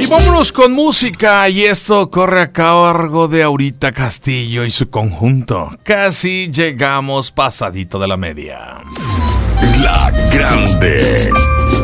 Y vámonos con música, y esto corre a cargo de Aurita Castillo y su conjunto. Casi llegamos pasadito de la media. La Grande.